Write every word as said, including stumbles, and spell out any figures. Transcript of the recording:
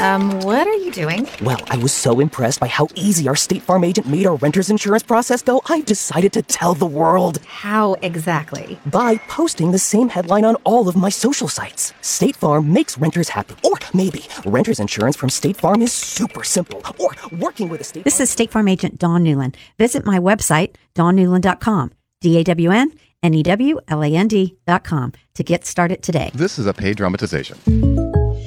Um, what are you doing? Well, I was so impressed by how easy our State Farm agent made our renter's insurance process go, I decided to tell the world. How exactly? By posting the same headline on all of my social sites. State Farm makes renters happy. Or maybe renter's insurance from State Farm is super simple. Or working with a State This Farm... is State Farm agent Dawn Newland. Visit my website, dawn newland dot com. D A W N N E W L A N D dot com to get started today. This is a paid dramatization.